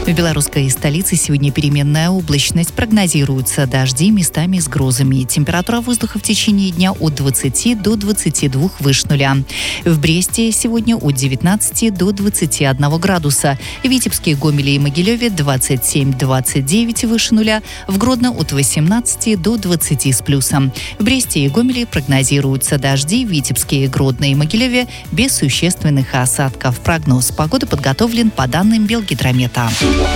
В белорусской столице сегодня переменная облачность. Прогнозируются дожди местами с грозами. Температура воздуха в течение дня от 20 до 22 выше нуля. В Бресте сегодня от 19 до 21 градуса. В Витебске, Гомеле и Могилеве 27-29 выше нуля. В Гродно от 18 до 20 с плюсом. В Бресте и Гомеле прогнозируются дожди. В Витебске, Гродно и Могилеве без существенных осадков. Прогноз погоды подготовлен по данным Белгидромета.